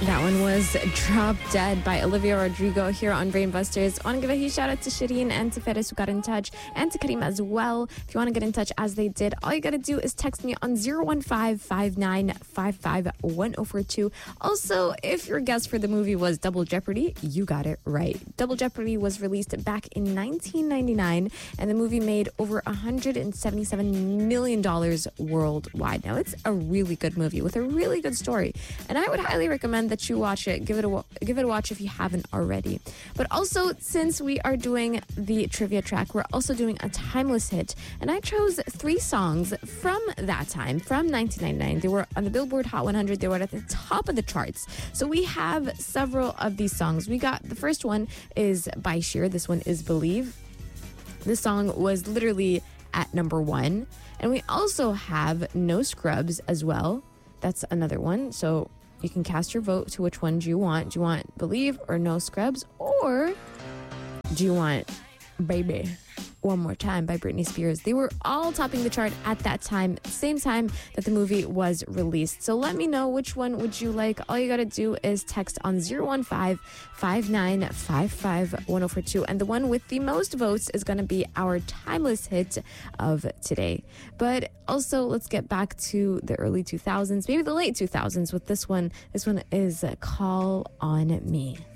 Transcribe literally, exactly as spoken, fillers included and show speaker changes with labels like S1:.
S1: That one was Drop Dead by Olivia Rodrigo here on Brainbusters. I want to give a huge shout out to Shireen and to Ferris who got in touch, and to Karim as well. If you want to get in touch as they did, all you got to do is text me on zero one five, five nine five five, one zero four two. Also, if your guess for the movie was Double Jeopardy, you got it right. Double Jeopardy was released back in nineteen ninety-nine, and the movie made over one hundred seventy-seven million dollars worldwide. Now, it's a really good movie with a really good story, and I would highly recommend that you watch it. Give it a give it a watch if you haven't already. But also, since we are doing the trivia track, we're also doing a timeless hit, and I chose three songs from that time, from nineteen ninety-nine. They were on the Billboard Hot one hundred. They were at the top of the charts. So we have several of these songs. We got the first one is by Cher. This one is Believe. This song was literally at number one, and we also have No Scrubs as well. That's another one. So you can cast your vote to which one do you want. Do you want Believe or No Scrubs? Or do you want Baby One More Time by Britney Spears? They were all topping the chart at that time, same time that the movie was released. So let me know which one would you like. All you gotta do is text on zero one five, five nine five five, one zero four two. And the one with the most votes is gonna be our timeless hit of today. But also, let's get back to the early two thousands, maybe the late two thousands with this one. This one is Call on Me.